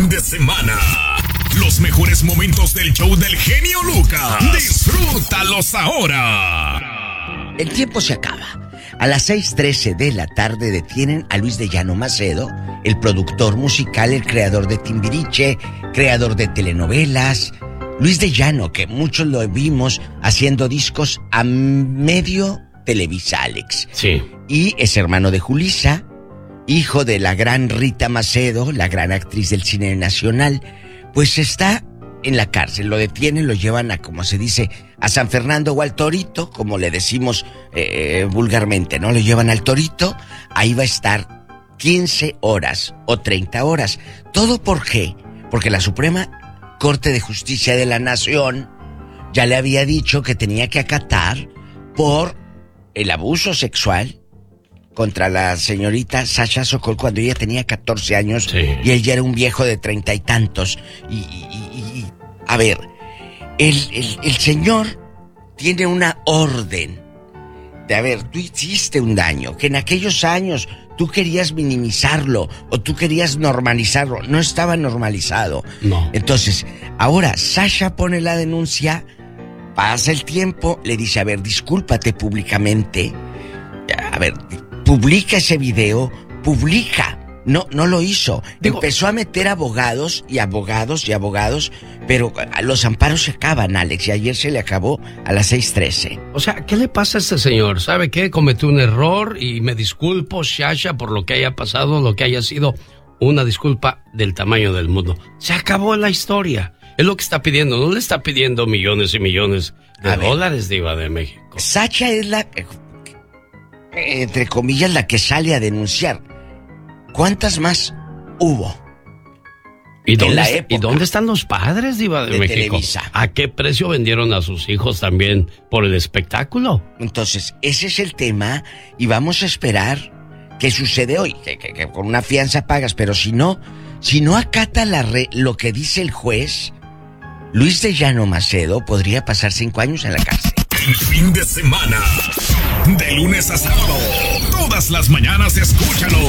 fin de semana. Los mejores momentos del show del genio Lucas. Disfrútalos ahora. El tiempo se acaba. A las 6:13 de la tarde detienen a Luis de Llano Macedo, el productor musical, el creador de Timbiriche, creador de telenovelas. Luis de Llano, que muchos lo vimos haciendo discos a medio Televisa, Alex. Sí. Y es hermano de Julissa, hijo de la gran Rita Macedo, la gran actriz del cine nacional. Pues está en la cárcel, lo detienen, lo llevan a, como se dice, a San Fernando o al Torito, como le decimos vulgarmente, ¿no? Lo llevan al Torito, ahí va a estar 15 horas o 30 horas. ¿Todo por qué? Porque la Suprema Corte de Justicia de la Nación ya le había dicho que tenía que acatar por el abuso sexual contra la señorita Sasha Sokol cuando ella tenía 14 años, sí, y él ya era un viejo de 30 y tantos. Y a ver, el señor tiene una orden de, a ver, tú hiciste un daño, que en aquellos años tú querías minimizarlo o tú querías normalizarlo. No estaba normalizado. No. Entonces, ahora Sasha pone la denuncia, pasa el tiempo, le dice, a ver, discúlpate públicamente. A ver, publica ese video, publica. No lo hizo. Empezó a meter abogados, pero los amparos se acaban, Alex, y ayer se le acabó a las 6:13. O sea, ¿qué le pasa a este señor? ¿Sabe qué? Cometió un error y me disculpo, Sasha, por lo que haya pasado, lo que haya sido. Una disculpa del tamaño del mundo. Se acabó la historia. Es lo que está pidiendo. No le está pidiendo millones y millones de dólares, diva de México. Sasha es la, entre comillas, la que sale a denunciar. ¿Cuántas más hubo? ¿Y dónde están los padres, diva de México? Televisa. ¿A qué precio vendieron a sus hijos también por el espectáculo? Entonces, ese es el tema y vamos a esperar qué sucede hoy. Que con una fianza pagas, pero si no acata lo que dice el juez, Luis de Llano Macedo podría pasar 5 años en la cárcel. El fin de semana, de lunes a sábado, todas las mañanas escúchalo